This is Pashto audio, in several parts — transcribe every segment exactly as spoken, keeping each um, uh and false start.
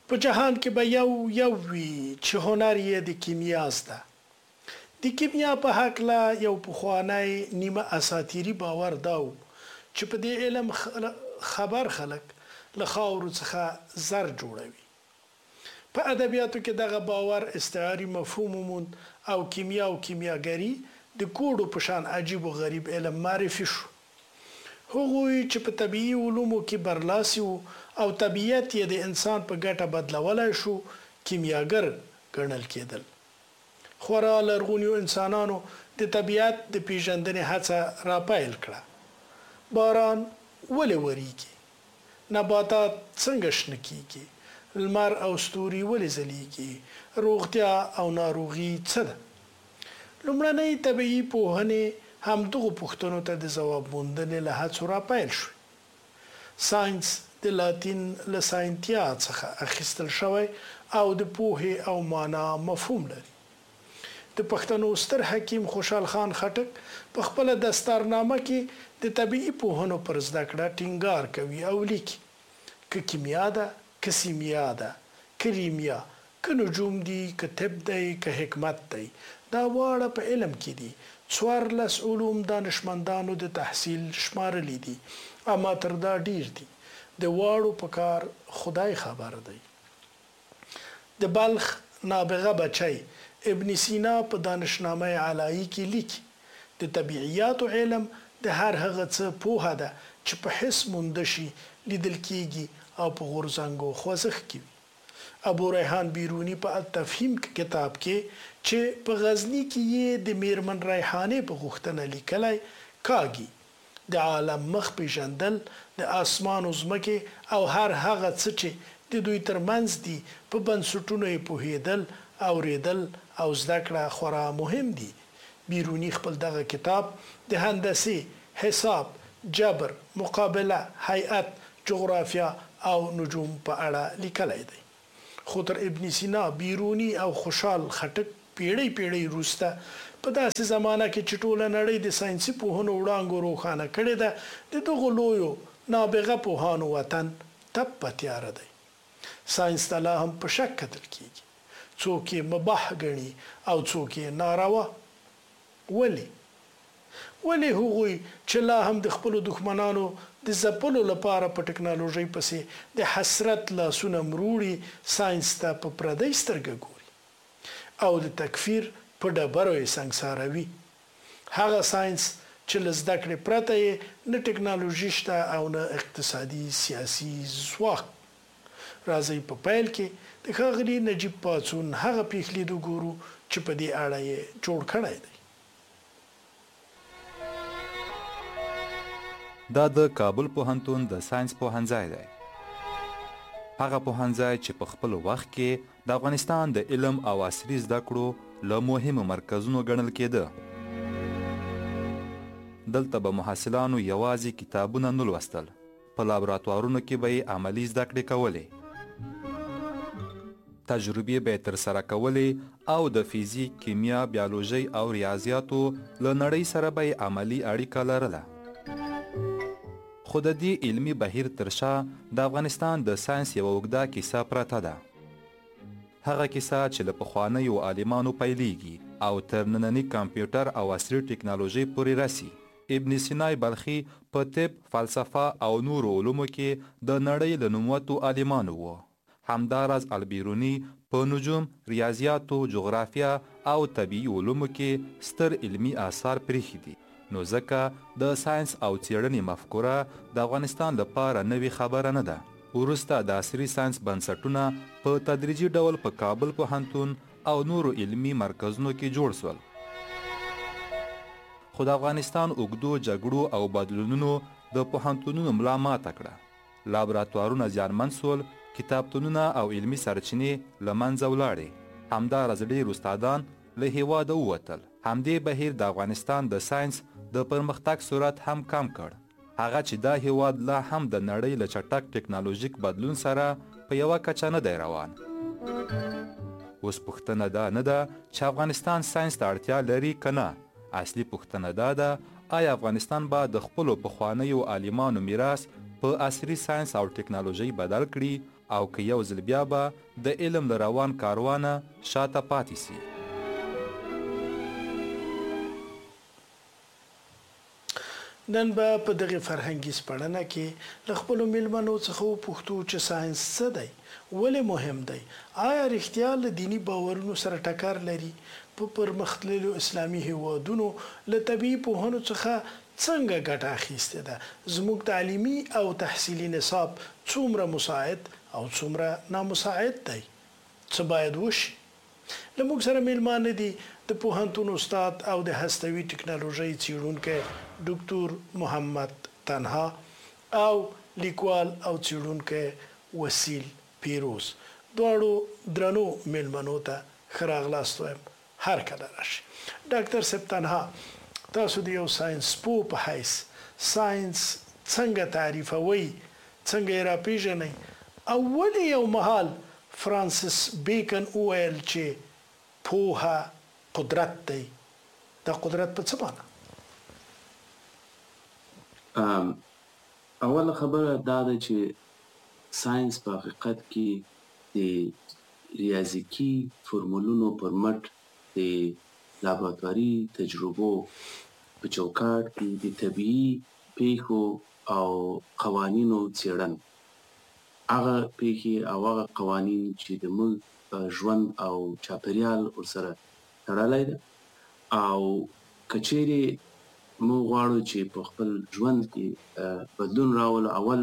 په جهان کې به یو یو وي چې هنر یې د کیمیا زده. د کیمیا په هکله یو پخوانی نیمه اساطیري باور دا و چې په دې علم خبر خلک له خاورو څخه زر جوړوي. په ادبیاتو کې دغه باور استعاري مفهوم وموند او کیمیا او کیمیاګري د کوډو په شان عجیب و غریب علم معرفي شو. هغوی چې په طبیعي علومو کې برلاسي وو او طبیعت یې د انسان په ګټه بدلولی شو کیمیاګر ګڼل کېدل. خورا لرغونیو انسانانو د طبیعت د پیژندنې هڅه راپیل کړه. باران ولې وریږي؟ نباتات څنګه شنه کیږي؟ لمر او ستوري ولې ځلیږي؟ روغتیا او ناروغي څه ده؟ لومړنۍ طبیعي پوهنې همدغو پوښتنو ته د ځواب موندنې له هڅو راپیل شوې. ساینس د لاتین له ساینتیا څخه اخیستل شوی او د پوهې او معنا مفهوم لري. د پښتنو ستر حکیم خوشحال خان خټک په خپله دستارنامه کې د طبیعي پوهنو پر زده کړه ټینګار کوي او لیکي که کیمیا ده، که سیمیا ده، که ریمیا، که نجوم دي، که طب دی، که حکمت دی، دا واړه په علم کې دي. څوارلس علوم دانشمندانو د تحصیل شمارلی دي، اما تر دا ډیر دي. د واړو په کار خدای خبر دی. د بلخ نابغه بچی ابن سینا په دانشنامه علایی کې لیکي د طبیعیاتو علم د هر هغه څه پوهه ده چې په حس مونده شي، لیدل کیږي او په غورځنګو خوځښت کوي. ابو ریحان بیرونی په التفهیم کتاب کې چې په غزنی کې یې د میرمن ریحانې په غوښتنه لیکلی کاږي د عالم مخ پیژندل، د اسمان او ځمکې او هر هغه څه چې د دوی ترمنځ دي په بنسټونو یې پوهېدل، اوریدل او زده کړه خورا مهم دي. بیرونی خپل دغه کتاب د هندسې، حساب، جبر، مقابله، هیئت، جغرافیا او نجوم په اړه لیکلی دی. خو تر ابن سینا، بیرونی او خوشحال خټک پیړۍ پیړۍ وروسته په داسې زمانه کې چې ټوله نړۍ د ساینسي پوهنو وړانګو روښانه کړې ده، د دغو لویو نابغه پوهانو وطن تپ په تیاره دی. ساینس ته لا هم په شک کتل کیږي. څوک یې مباح ګڼي او څوک یې ناروا. ولې؟ ولې هغوی چې لا هم د خپلو دښمنانو د ځپلو لپاره په ټکنالوژۍ پسې د حسرت لاسونه مروړي ساینس ته په پردۍ سترګه ګوري او د تکفیر په ډبرو یې سنګساروي؟ هغه ساینس چې له زده کړې پرته یې نه ټکنالوژي شته او نه اقتصادي سیاسي ځواک. راځئ په پیل کې د ښاغلي نجیب پاڅون هغه پیښ لید وګورو چې په دې اړه یې جوړ کړی دی. دا د کابل پوهنتون د ساینس پوهنځی دی. هغه پوهنځی چې په خپل وخت کې د افغانستان د علم او عصري زده کړو له مهمو مرکزونو ګڼل کېده. دلته به محصلانو یوازې کتابونه نه لوستل، په لابراتوارونو کې به یې عملي زده کړې کولې. تجربې به یې ترسره کولې او د فیزیک، کیمیا، بیولوژي او ریاضیاتو له نړۍ سره به یې عملي اړیکه لرله. خو د دې علمي بهیر تر شا د افغانستان د ساینس یوه اوږده کیسه پرته ده. هغه کیسه چې له پخوانیو عالمانو پیلیږي او تر ننني کمپیوټر او عصري ټکنالوژۍ پورې رسي. ابن سینا بلخي په طب، فلسفه او نورو علومو کې د نړۍ له نوموتو عالمانو و. همداراز البیرونی په نجوم، ریاضیاتو، جغرافیا او طبیعي علومو کې ستر علمي آثار پریښي دي. نو ځکه د ساینس او څیړنې مفکوره د افغانستان لپاره نوې خبره نه ده. وروسته د عصري ساینس بنسټونه په تدریجي ډول په کابل پوهنتون او نورو علمي مرکزونو کې جوړ سول. خو د افغانستان اوږدو جګړو او بدلونونو د پوهنتونونو ملا ماته کړه. لابراتوارونه زیانمن سول، کتابتونونه او علمي سرچینې له منځه ولاړې. همداراز ډېر استادان له هېواده ووتل. همدې بهیر د افغانستان د ساینس د پرمختګ سرعت هم کم کړ. هغه چې دا هېواد لا هم د نړۍ له چټک ټکنالوژیک بدلون سره په یوه کچه نه دی روان. اوس پوښتنه دا نه ده چې افغانستان ساینس ته اړتیا لري که نه. اصلي پوښتنه دا ده آیا افغانستان به د خپلو پخوانیو عالمانو میراث په عصري ساينس او ټکنالوژي بدل کړي او که یو ځل بیا به د علم له روان کاروانه شاته پاتې سي. نن به په دغه فرهنګي سپړنه کې له خپلو میلمنو څخه وپوښتو چې ساينس څه دی، ولې مهم دی، آیا رښتیا له دیني باورونو سره ټکر لري، په پرمختللو اسلامي هیوادونو له طبیعي پوهنو څخه څنګه ګټه اخیستې ده، زموږ تعلیمي او تحصیلي نصاب څومره مساعد او څومره نامساعد دی، څه باید وشي. له موږ سره میلمانه دي د پوهنتون استاد او د هستوي ټکنالوژۍ څیړونکی ډاکټر محمد تنها او لیکوال او څیړونکی وسیل پیروز. دواړو درنو میلمنو ته ښه راغلاست وایم، هر کله راشي. ډاکټر صاحب تنها، تاسو د یو ساينس پوه په حیث ساينس څنګه تعریفوئ، څنګه یې راپېژنئ، او ولې یو مهال فرانسیس بیکن وویل چې پوهه قدرت دی؟ دا قدرت په څه معنی؟ اوله خبره دا ده چې ساينس په حقیقت کې د ریاضیکي فرمولونو پر مټ د لابراتواري تجربو په چوکاټ کې د طبیعي پیښو او قوانینو څېړنه، هغه پیښې او هغه قوانین چې د موږ ژوند او چاپیریال ورسره تړلی ده، او که چیرې موږ غواړو چې په خپل ژوند کې بدلون راولو، اول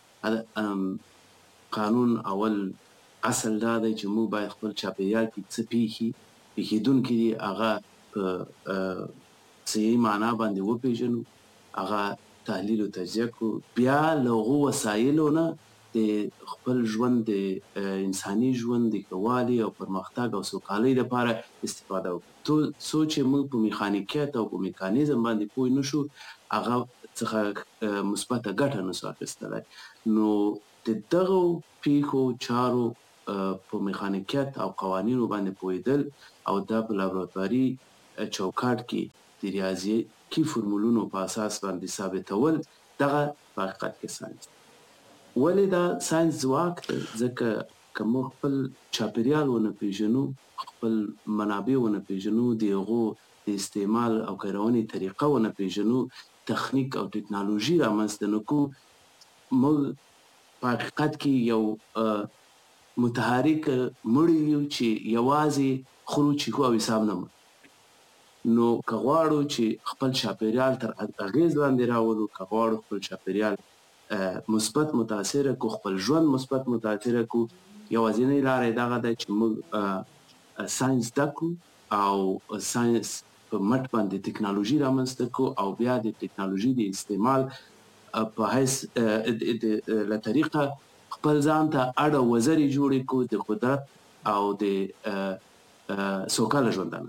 قانون اول اصل دا دی چې موږ باید خپل چاپیریال کې څه پیښې پیښېدونکي دي هغه په صحیح معنا باندې وپېژنو، هغه تحلیل او تجزیه کړو، بیا له هغو وسایلو نه د خپل ژوند د انساني ژوند د ښه والي او پرمختګ او سوکالۍ لپاره استفاده وکړو. څو چې موږ په میخانیکیت او په میکانیزم باندې پوه نه شو، هغه څخه مثبته ګټه نه سو اخیستلی. نو د دغو پیښو چارو په میخانیکیت او قوانینو باندې پوهېدل او دا په لابراتواري چوکاټ کې د ریاضیکي فرمولونو په اساس باندې ثابتول، دغه په حقیقت کې ساینس. ولې دا ساینس ځواک دی؟ ځکه که موږ خپل چاپیریال ونه پېژنو، خپل منابع ونه پېژنو، د هغو د استعمال او کارونې طریقه ونه پېژنو، تخنیک او ټکنالوژي رامنځته نه کړو، موږ په حقیقت کې یو متحرک مړی یو چې یوازې خورو چیکو او حساب نه مړ. نو که غواړو چې خپل چاپیریال تر اغېز لاندې راولو، که غواړو خپل چاپیریال مثبت متاثره کو، خپل ژوند مثبت متاثره کو، یوازینۍ لاره یې دغه ده چې موږ ساینس زده کړو او ساینس په مټ باندې ټکنالوژي رامنځته کړو، او بیا د ټکنالوژي د استعمال په حیث له طریقه خپل ځان ته اړه وزرې جوړې کړو د قدرت او د سوکاله ژوندانه.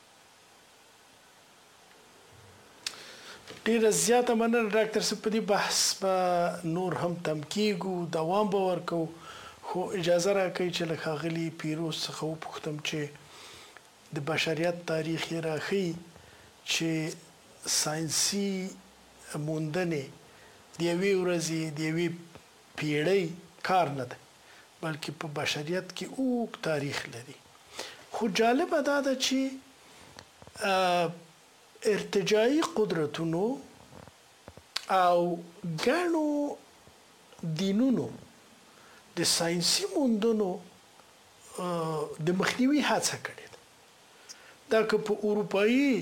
ډیره زیاته مننه ډاکټر صاحب، په دې بحث به نور هم تم کیږو، دوام به ورکو، خو اجازه راکړئ چې له ښاغلي پیروز څخه وپوښتم چې د بشریت تاریخ یې راښیي چې ساینسي موندنې د یوې ورځې د یوې پیړۍ کار نه دی، بلکې په بشریت کې اوږد تاریخ لري. خو جالبه دا ده چې ارتجاعي قدرتونو او ګڼو دینونو د ساینسي موندنو د مخنیوي هڅه کړې ده. دا که په اروپایي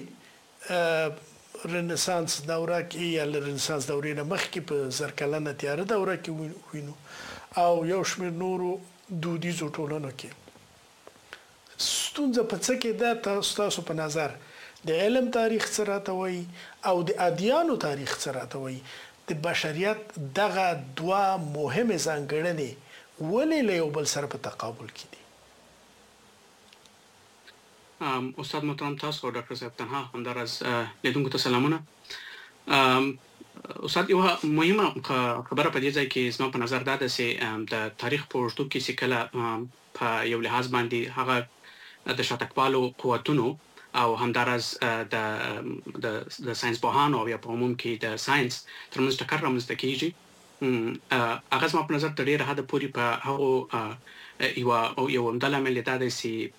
رنسانس دوره کې یا له رنسانس دورې نه مخکې په زر کلنه تیاره دوره کې وینو، او یو شمېر نورو دودیزو ټولنو کې. ستونزه په څه کې ده ستاسو په نظر؟ د علم تاریخ څه راته وایي او د ادیانو تاریخ څه راته وایي؟ د بشریت دغه دوه مهمې ځانګړنې ولې له یو بل سره په تقابل کې دي؟ استاد محترم، تاسو او ډاکټر صاحب تنها همداراز لیدونکو ته سلامونه. استاد، یوه مهمه خبره په دې ځای کې زما په نظر دا ده چې د تاریخ په اوږدو کې چې کله په یو لحاظ باندې هغه د شاتګپالو قوتونو او همداراز د د ساينس پوهانو او یا په عموم کې د ساينس ترمنځ ټکر رامنځته کیږي، هغه زما په نظر تر ډېره حده پورې په هغو یوه یو عمده لامل دا دی چې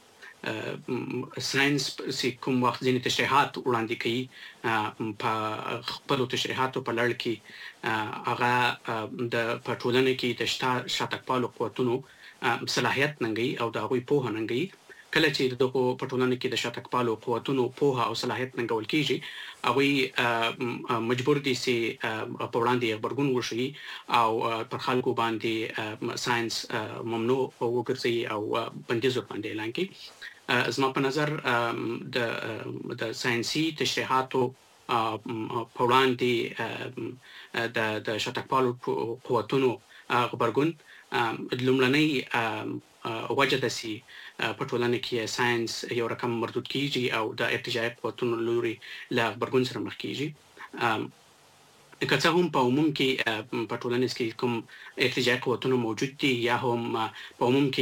ساينس چې کوم وخت ځینې تشریحات وړاندې کوي په خپلو تشریحاتو په لړ کې هغه د په ټولنه کې د شاتګ پالو قوتونو صلاحیت ننګوي او د هغوی پوهه ننګوي. کله چې دغو په ټولنه کې د شاتګ پالو قوتونو پوهه او صلاحیت ننګول کیږي هغوی مجبور دي چې په وړاندې غبرګون وښيي او پر خلکو باندې ساينس ممنوع وګرځي او بندیز ورباندې اعلان کړي. زما په نظر د د ساينسي تشریحاتو په وړاندې د د شاتګ پالو قوتونو غبرګون لومړنۍ وجه ده چې په ټولنه کې ساينس یو رقم مردود کیږي او د ارتجاعي قوتونو لوري له غبرګون سره مخ کیږي. که څه هم په عموم کې په ټولنه کې کوم ارتجاعي قوتونه موجود دي یا هم په عموم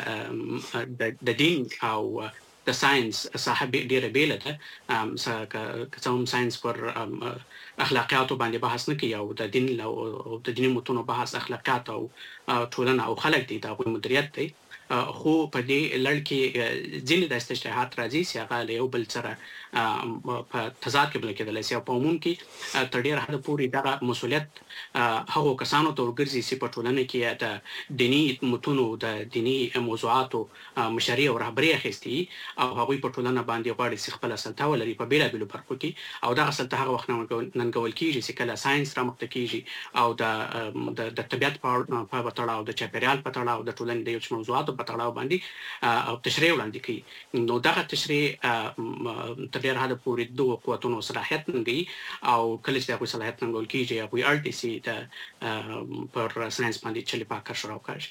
کې د دین او د ساينس صاحب ډیره بیله ده، که څه هم ساينس پر اخلاقیاتو باندې بحث نه کوي او د دین او د دیني متونو بحث اخلاقیات او ټولنه او خلک دي د هغوی مدیریت دی، خو په دې لړ کې ځینې داسې تشریحات راځي چې هغه له یو بل سره په تضاد کې بلل کېدلی شي او په عموم کې تر ډېره حده پورې دغه مسؤلیت هغو کسانو ته ورګرځي چې په ټولنه کې د دیني متونو د دیني موضوعاتو مشري او رهبري اخیستې او هغوی په ټولنه باندې غواړي چې خپله سلطه ولري په بېلابېلو برخو کې، او دغه سلطه هغه وخت ننګول کېږي چې کله ساينس رامخته کېږي او د د طبیعت په تړاو د چاپېریال په تړاو د ټولنې د یو څه موضوعاتو په تړاو باندې او تشریح وړاندې کوي. نو دغه تشریح تر ډېره حده پورې دغو قوتونو صلاحیت ننګوي او کله چې د هغوی صلاحیت ننګول کېږي هغوی اړ دي چې د پر ساينس باندې چلې پاکه شروع وکړي.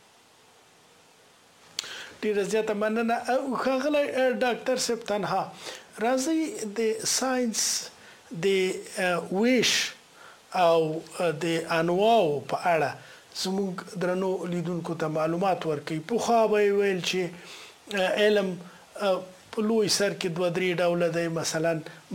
ډېره زیاته مننه. ښاغلی ډاکټر صاحب، تنها راځئ د ساينس د ویش او د انواعو په اړه زموږ درنو لیدونکو ته معلومات ورکوي. پخوا به یې ویل چې علم په لوی سر کې دوه درې ډوله دی، مثلا